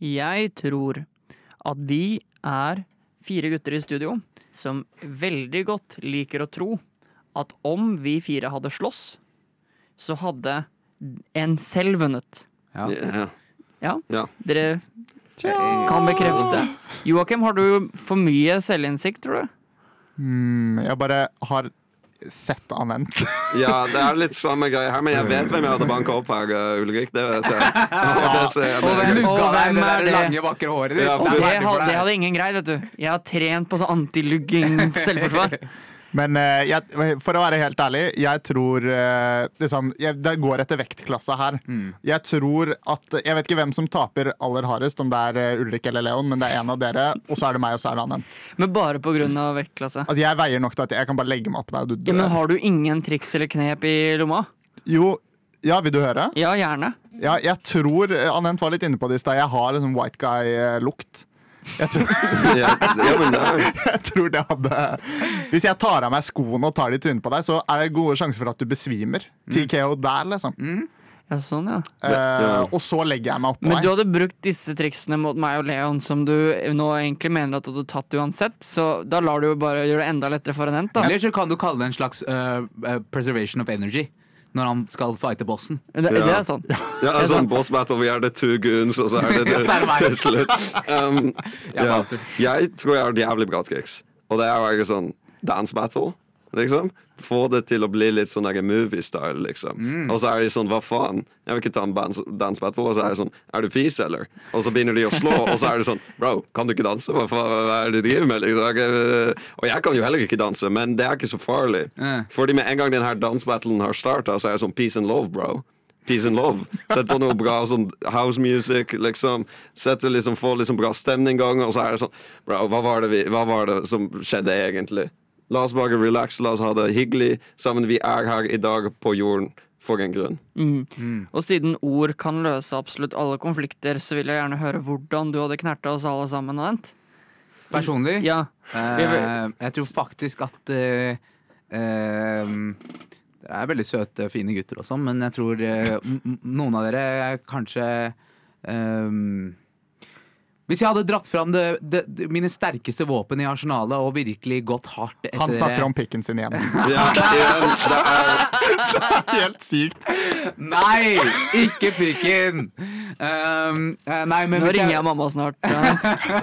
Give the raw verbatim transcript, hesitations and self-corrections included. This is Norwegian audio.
Jeg tror at vi er fire gutter i studio som veldig godt liker å tro at om vi fire hadde slåss, så hadde en selv vunnet. Ja. Yeah. Ja, Ja. dere kan bekrefte. Joakim, har du for mye selvinnsikt, tror du? Mm, jeg bare har sett Anent. Ja, det er litt samme greie her, men jeg vet hvem jeg hadde banket opp her, uh, Ulrik. Det vet jeg. Og det ser jeg Og med. hvem- Lugga deg hvem det er der det? lange, vakre håret ditt. Ja, Det er for- Det, ferdig for hadde, det deg. hadde ingen greid, vet du. Jeg har trent på sånn antilugging selvforsvar. Men eh, jeg, for å være helt ærlig, jeg tror eh, liksom, jeg, det går etter vektklasse her. Mm. Jeg tror at Jeg vet ikke hvem som taper aller hardest, om det er eh, Ulrik eller Leon, men det er en av dere, og så er det meg, og så er det Anent. Men bare på grunn av vektklasse. Altså, jeg veier nok til at jeg kan bare legge meg opp deg, og du Ja, men dør. har du ingen triks eller knep i lomma? Jo, ja, vil du høre? Ja, gjerne. Ja, jeg tror eh, Anent var litt inne på det i stad. Jeg har liksom white guy-lukt. Jeg tror, Ja, ja, men det er jeg tror det hadde Hvis jeg tar av meg skoene og tar de i trynet på deg, så er det gode sjanser for at du besvimer. T K O der, liksom. Ja, sånn, ja. Eh, og så legger jeg meg oppå Men du deg. hadde brukt disse triksene mot meg og Leon som du nå egentlig mener at du hadde tatt uansett, så da lar du jo bare gjøre det enda lettere for en hent, da. Eller så kan du kalle det en slags uh, uh, preservation of energy når han skal fighte bossen. Det, det Ja. er sånn. Ja, det er sånn boss battle, vi er det two goons, og så er det det Så er det meg. til slutt. Um, Ja, ja. Bowser. Jeg tror jeg har et jævlig bra triks, og det er jo ikke sånn dance battle, liksom. Få det til å bli litt sånn der movie-style, liksom. Mm. Og så er de sånn, hva faen? Jeg vil ikke ta en dance, dance battle, og så er det sånn, er du peace, eller? Og så begynner de å slå, og så er det sånn, bro, kan du ikke danse? Hva faen hva er det du driver med, liksom? Jeg- Og jeg kan jo heller ikke danse, men det er ikke så farlig. Eh. Fordi med en gang den her dance battlen har startet, så er det sånn peace and love, bro. Peace and love. Sett på noe bra sånn house music, liksom. Sette liksom, få liksom bra stemning i gang, og så er det sånn, bro, hva var det, vi, hva var det som skjedde egentlig? La oss bare relax, la oss ha det hyggelig sammen. Vi er her i dag på jorden for en grunn. Mm. Og siden ord kan løse absolutt alle konflikter, så vil jeg gjerne høre hvordan du hadde knerta oss alle sammen, Anent. Personlig? Ja. Eh, jeg tror faktisk at eh, eh, dere er veldig søte, fine gutter og sånn, men jeg tror eh, m- m- noen av dere er kanskje eh, hvis jeg hadde dratt fram det, det, det, mine sterkeste våpen i arsenalet og virkelig gått hardt etter Han snakker om pikken sin igjen. Ja, igjen, det er Helt sykt. Nei! Ikke pikken! Um, eh, nei, men Nå hvis ringer jeg mamma snart. Anent.